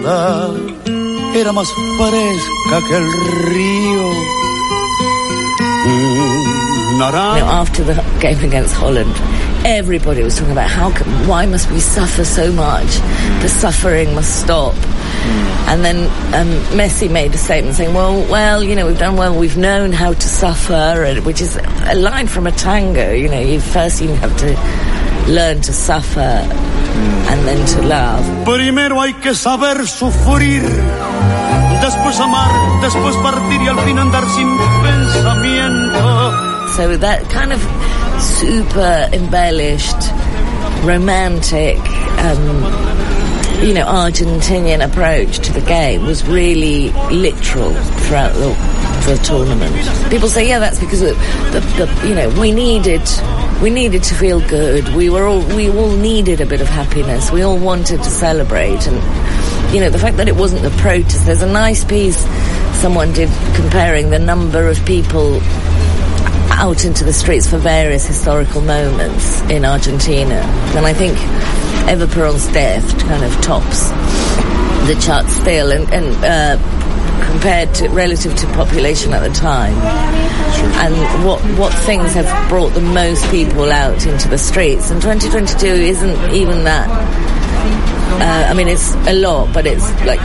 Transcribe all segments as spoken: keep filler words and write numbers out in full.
ciudad era más fresca que el río. Mm, naranja. You know, after the game against Holland, everybody was talking about how can, why must we suffer so much? The suffering must stop. Mm. And then um, Messi made a statement saying, well, well, you know, we've done well, we've known how to suffer, which is a line from a tango. You know, you first you have to learn to suffer mm. and then to love. Primero hay que saber sufrir, después amar, después partir y al fin andar sin pensamiento. So that kind of super embellished, romantic, um, you know, Argentinian approach to the game was really literal throughout the, the tournament. People say, yeah, that's because of the, the, you know, we needed, we needed to feel good. We were all, we all needed a bit of happiness. We all wanted to celebrate. And, you know, the fact that it wasn't the protest. There's a nice piece someone did comparing the number of people out into the streets for various historical moments in Argentina. And I think Eva Perón's death kind of tops the chart still, and, and uh, compared to relative to population at the time, sure. And what what things have brought the most people out into the streets. And twenty twenty-two isn't even that. Uh, I mean, it's a lot, but it's like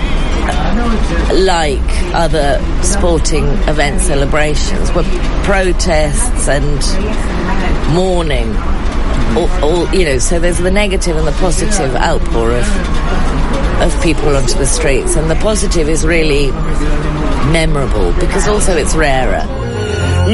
like other sporting event celebrations, where protests and mourning. All, all, you know, so there's the negative and the positive outpour of of people onto the streets, and the positive is really memorable because also it's rarer.